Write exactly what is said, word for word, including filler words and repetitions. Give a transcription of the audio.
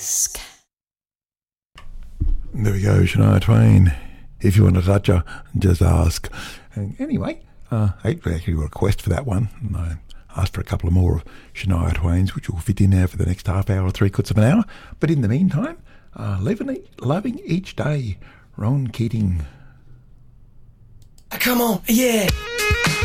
There we go, Shania Twain. If you want to touch her, just ask. And anyway, uh, I actually got a request for that one. And I asked for a couple of more of Shania Twain's, which will fit in there for the next half hour or three quarters of an hour. But in the meantime, uh, living, loving each day, Ron Keating. Come on, yeah.